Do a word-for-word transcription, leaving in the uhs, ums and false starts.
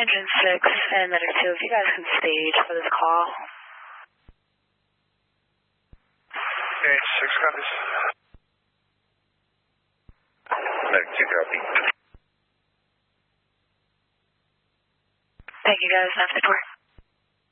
Engine six and Medic two, if you guys can stage for this call. Engine six copies. Medic two copy. Thank you guys, after the door.